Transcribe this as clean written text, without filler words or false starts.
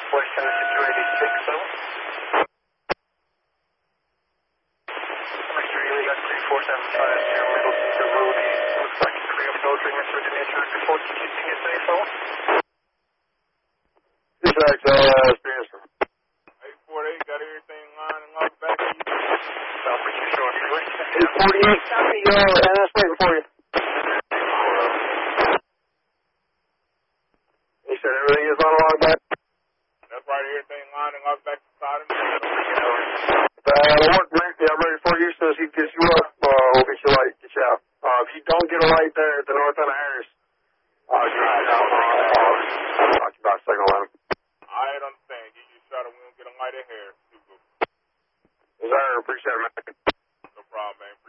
West Tennessee 286, so. Mr. Ely, got 3475 to Middleton to Ruby. Looks like it's clear for filtering and switching nature. Report to keeping it safe, so. This is transfer. 848, got everything lining up back to you. South Beach Shore Freeway. 848, copy, and that's waiting for you. He said everything is on log back. That's right, everything lining up back to side of me. It'll work, Rick. Yeah, I'm ready for you. As soon as he gets you up, we'll get you a light, get you out. If you don't get a light there at the north end of Harris, drive out. Talk about signal line. I understand. Give you a shot and we don't get a light in here. Yes, sir. Appreciate it, man. No problem, man.